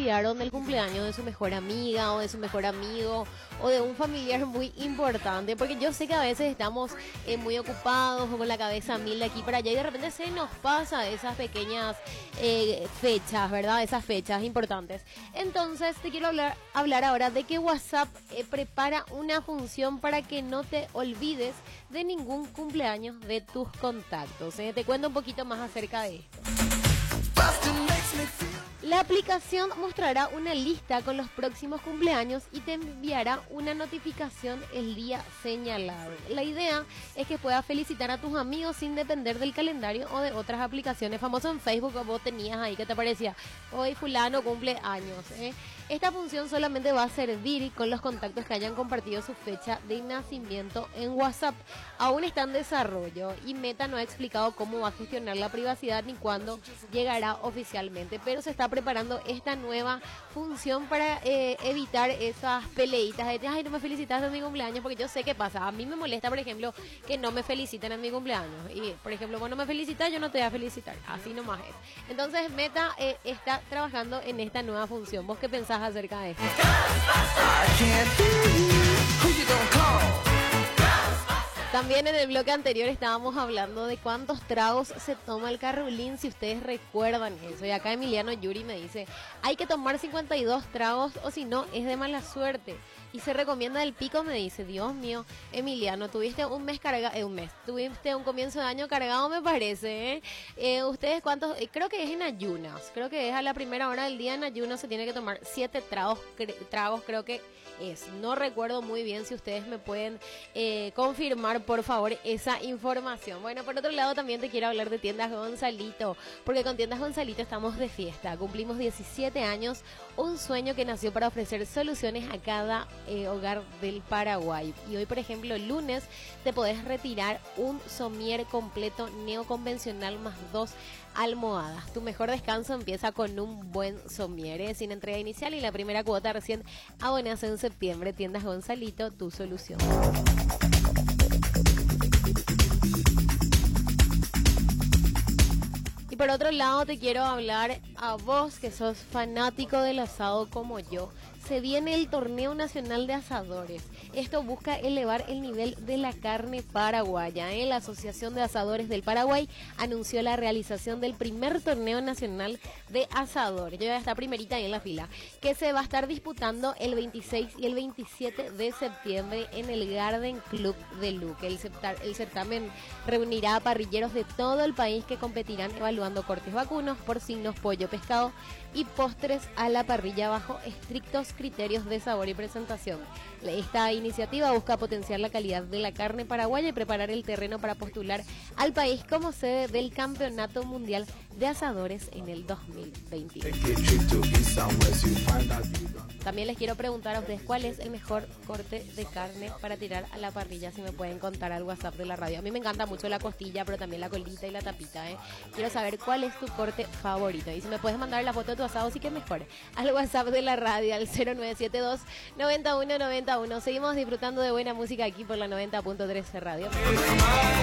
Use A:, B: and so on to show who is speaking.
A: olvidaron del cumpleaños de su mejor amiga o de su mejor amigo o de un familiar muy importante, porque yo sé que a veces estamos muy ocupados o con la cabeza mil de aquí para allá y de repente se nos pasa esas pequeñas fechas, ¿verdad? Esas fechas importantes. Entonces te quiero hablar ahora de que WhatsApp prepara una función para que no te olvides de ningún cumpleaños de tus contactos. Te cuento un poquito más acerca de esto. La aplicación mostrará una lista con los próximos cumpleaños y te enviará una notificación el día señalado. La idea es que puedas felicitar a tus amigos sin depender del calendario o de otras aplicaciones. Famoso en Facebook, vos tenías ahí que te aparecía, hoy fulano cumple años. Esta función solamente va a servir con los contactos que hayan compartido su fecha de nacimiento en WhatsApp. Aún está en desarrollo y Meta no ha explicado cómo va a gestionar la privacidad ni cuándo llegará oficialmente, pero se está preparando esta nueva función para evitar esas peleitas de ay, no me felicitas en mi cumpleaños, porque yo sé qué pasa. A mí me molesta, por ejemplo, que no me feliciten en mi cumpleaños y, por ejemplo, vos no me felicitas, yo no te voy a felicitar, así nomás es. Entonces Meta está trabajando en esta nueva función. ¿Vos qué pensás acerca de esto? También en el bloque anterior estábamos hablando de cuántos tragos se toma el carrulín, si ustedes recuerdan eso. Y acá Emiliano Yuri me dice, hay que tomar 52 tragos o si no es de mala suerte. Y se recomienda el pico, me dice. Dios mío, Emiliano, tuviste un mes cargado, tuviste un comienzo de año cargado, me parece. ¿Ustedes cuántos? Creo que es en ayunas, creo que es a la primera hora del día en ayunas se tiene que tomar 7 tragos, creo que es. No recuerdo muy bien, si ustedes me pueden confirmar, por favor, esa información. Bueno, por otro lado también te quiero hablar de Tiendas Gonzalito, porque con Tiendas Gonzalito estamos de fiesta. Cumplimos 17 años, un sueño que nació para ofrecer soluciones a cada hogar del Paraguay. Y hoy, por ejemplo, el lunes, te podés retirar un somier completo neoconvencional más 2 almohadas. Tu mejor descanso empieza con un buen somier, sin entrega inicial y la primera cuota recién abonas en septiembre. Tiendas Gonzalito, tu solución. Y por otro lado te quiero hablar a vos que sos fanático del asado como yo. Se viene el Torneo Nacional de Asadores. Esto busca elevar el nivel de la carne paraguaya. La Asociación de Asadores del Paraguay anunció la realización del primer Torneo Nacional de Asadores. Yo ya está primerita ahí en la fila. Que se va a estar disputando el 26 y el 27 de septiembre en el Garden Club de Luque. El certamen reunirá a parrilleros de todo el país que competirán evaluando cortes vacunos, porcinos, pollo, pescado y postres a la parrilla bajo estrictos criterios de sabor y presentación. Esta iniciativa busca potenciar la calidad de la carne paraguaya y preparar el terreno para postular al país como sede del Campeonato Mundial de Asadores en el 2021. También les quiero preguntar a ustedes cuál es el mejor corte de carne para tirar a la parrilla, si me pueden contar al WhatsApp de la radio. A mí me encanta mucho la costilla, pero también la colita y la tapita. Quiero saber cuál es tu corte favorito. Y si me puedes mandar la foto de tu asado, sí que es mejor. Al WhatsApp de la radio, al 0972 9191. Seguimos disfrutando de buena música aquí por la 90.3 Radio.